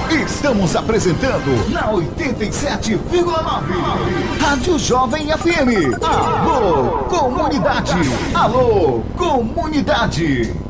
Estamos apresentando na 87,9 Rádio Jovem FM. Alô, comunidade! Alô, comunidade!